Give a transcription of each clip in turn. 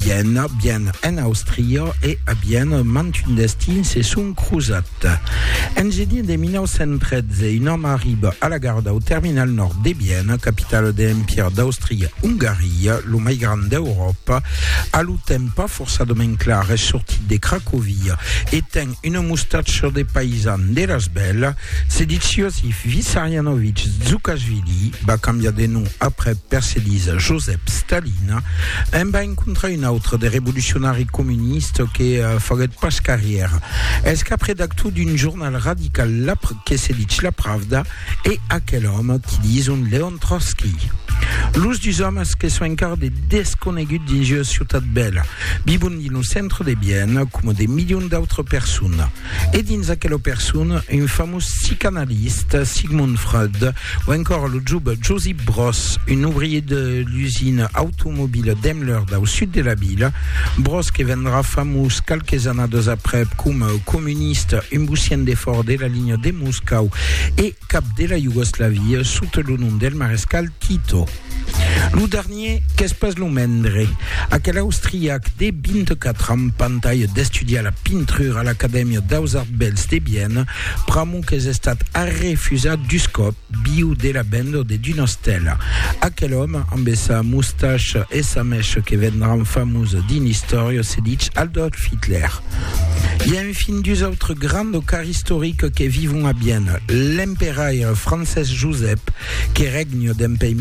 bien en Austria e a bien mantun destin se sun cruzat. En gener de 1913, un homme arrive à la gare au terminal nord de Bienne, capitale de l'Empire d'Austria-Hungarie, le mai grand d'Europe, a lo tempo forçadament clar és sortit de Cracovia et ten une moustache de paysan de las Belles, se dit Iosif Vissarionovich Djoukashvili, va canviar de nom après per se dis Joseph Stalin, en va encontrar un autre des révolutionnaires communistes qui faguet pas carrière. Est-ce qu'après d'actu d'un journal radical qui se dit La Pravda et aquel homme qui dit un Léon Trotsky. L'ús des hommes qui sont encore des desconeguts dins une ciutat belle, vivent dans le centre de Bienne comme des millions d'autres personnes. Et dins aquelle personne, un fameux psychanalyste, Sigmund Freud, ou encore le job Josip Broz, un ouvrier de l'usine automobile Daimler au sud de la ville. Broz qui vendra fameux quelques années après comme communiste, un boussien d'effort de la ligne de Moscou et cap de la Yougoslavie sous le nom del marescal Tito. Le dernier, qu'est-ce que se mendre? À quel Austriac de 24 ans, pantaille d'étudier la peinture à l'Académie d'Ausart Bells de Bienne, pramo que est estat a refusat du scope bio de la bande de Dunostel. À quel homme, amb sa moustache et sa mèche que vendran fameuse d'une histoire, se dit Adolf Hitler. Il y a un film des autres grands cas historiques qui vivent à Bienne. L'empereur Frances Joseph, qui règne d'un pays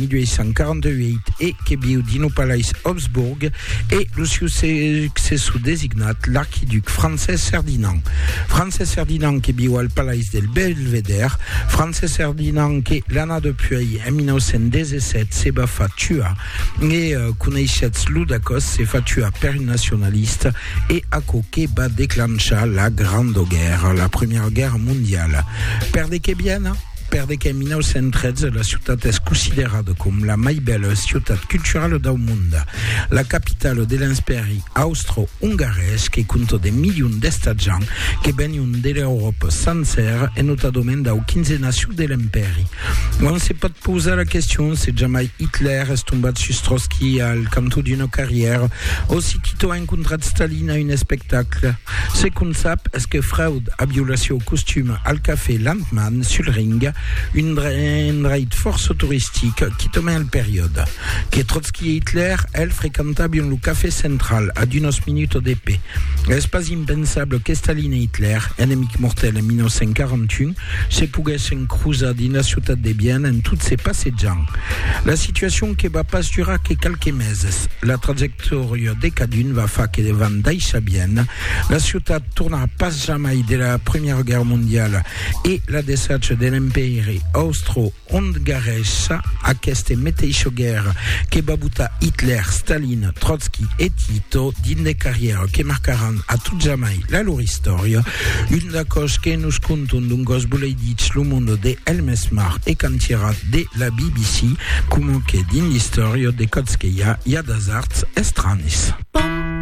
1848 et qui vit au palais Habsbourg, et le successeur désignat l'archiduc Frances Ferdinand. Frances Ferdinand qui vit au palais del Belvedere. Frances Ferdinand qui, l'année depuis, en 1917, s'est fait tuer. Et connaissait Ludacos s'est fait tuer par un nationaliste et à côté va déclencher la Grande Guerre, la Première Guerre mondiale. Perdez que bien, perdez qu'en 1913, la ciutat est considérée comme la plus belle ciutat culturelle du monde, la capitale de l'impéri austro-hongarès qui compte des millions d'estats-gens qui viennent de l'Europe entière et notamment dans 15 nations de l'impéri. On ne s'est pas posé la question si jamais Hitler est tombé sur Trotsky al canto d'une carrière, aussi Tito a rencontré Staline à un spectacle. Ce qu'on sait est que Freud a violé au costume al café Landmann sur le ring, une force touristique qui tombe en période. Que Trotsky et Hitler, elles, fréquentaient bien le café central à d'unos minutes d'épée. Est-ce pas impensable que Staline et Hitler, ennemis mortels en 1941, se pouvaient cruiser dans la ciutat de Bienne en toutes ces passageants. La situation qui va pas durer que quelques meses. La trajectoire des cadune va faire que devant Daïcha Bienne, la ciutat tournera pas jamais de la Première Guerre mondiale et la descente de l'Empire austro-hongarès a queste mateixa guerra que va votar Hitler, Stalin, Trotsky et Tito dins de carrières que marcaran a tot jamais la lor història, un d'acos que nos conten d'un gos boleidits lo monde de Helmut Marko e cantirat de la BBC, com que dins l'història de cots que hi ha d'asarts estranis.